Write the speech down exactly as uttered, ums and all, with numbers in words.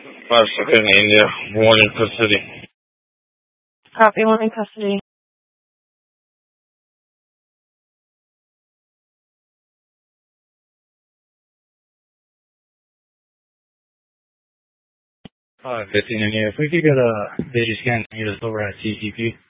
five second India, one in custody. Copy, one in custody. five fifteen India, if we could get a visual scan to meet us over at C C P.